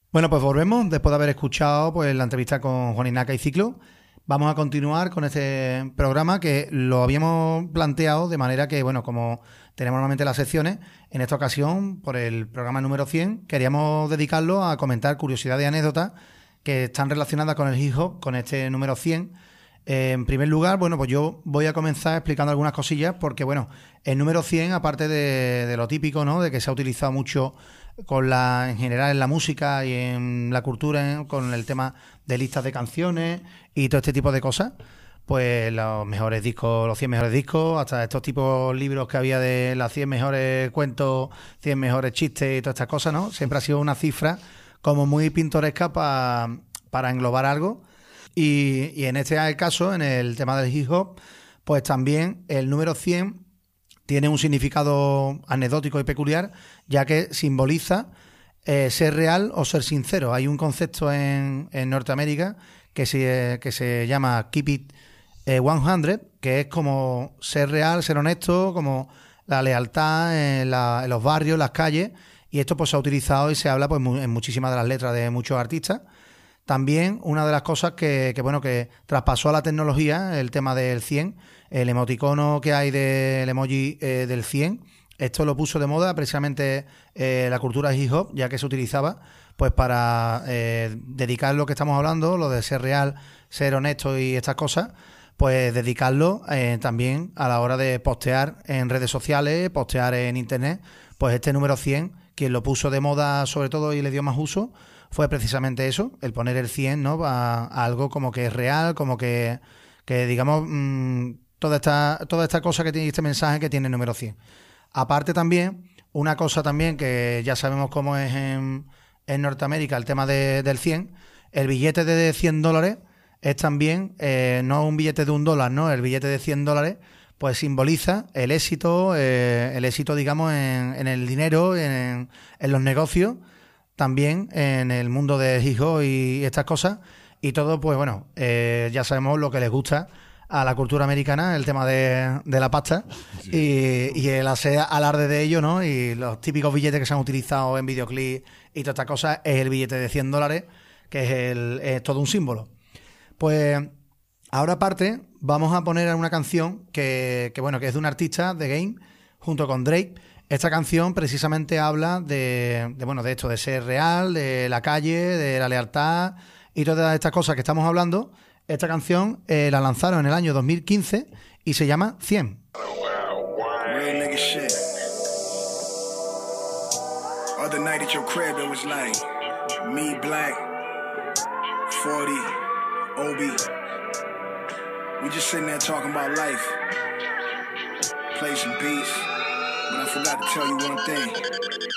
Bueno, pues volvemos después de haber escuchado pues la entrevista con Juan Inaca y Ciclo. Vamos a continuar con este programa que lo habíamos planteado de manera que, bueno, como tenemos normalmente las secciones, en esta ocasión, por el programa número 100, queríamos dedicarlo a comentar curiosidades y anécdotas que están relacionadas con el hip hop, con este número 100. En primer lugar, bueno, pues yo voy a comenzar explicando algunas cosillas porque, bueno, el número 100, aparte de lo típico, ¿no?, de que se ha utilizado mucho en general en la música y en la cultura, con el tema de listas de canciones y todo este tipo de cosas, pues los mejores discos, los 100 mejores discos, hasta estos tipos de libros que había de las 100 mejores cuentos, 100 mejores chistes y todas estas cosas, ¿no? Siempre ha sido una cifra como muy pintoresca para englobar algo. Y en este caso, en el tema del hip hop, pues también el número 100 tiene un significado anecdótico y peculiar, ya que simboliza ser real o ser sincero. Hay un concepto en Norteamérica que se llama Keep It 100, que es como ser real, ser honesto, como la lealtad en los barrios, las calles, y esto pues se ha utilizado y se habla pues en muchísimas de las letras de muchos artistas. También una de las cosas que traspasó a la tecnología, el tema del 100, el emoticono que hay del emoji del 100, esto lo puso de moda precisamente la cultura hip hop, ya que se utilizaba pues para dedicar lo que estamos hablando, lo de ser real, ser honesto y estas cosas, pues dedicarlo también a la hora de postear en redes sociales, postear en internet, pues este número 100, quien lo puso de moda sobre todo y le dio más uso, fue precisamente eso, el poner el 100, ¿no?, a algo como que es real, como que digamos, toda esta cosa que tiene este mensaje que tiene el número 100. Aparte también, una cosa también que ya sabemos cómo es en Norteamérica, el tema del 100, el billete de $100 es también, no un billete de $1, ¿no? El billete de $100 pues simboliza el éxito, digamos, en el dinero, en los negocios, también en el mundo de hip hop y estas cosas, y todo, pues bueno, ya sabemos lo que les gusta a la cultura americana, el tema de la pasta, sí, y el hacer alarde de ello, ¿no? Y los típicos billetes que se han utilizado en videoclips y todas estas cosas, es el billete de $100, que es todo un símbolo. Pues ahora aparte vamos a poner una canción que es de un artista, The Game, junto con Drake. Esta canción precisamente habla de esto, de ser real, de la calle, de la lealtad y todas estas cosas que estamos hablando. Esta canción la lanzaron en el año 2015 y se llama 100. Real nigga shit. Other night at your crib, it was like me, Black, 40, Obi. We just sitting there talking about life. Play some beats. But I forgot to tell you one thing.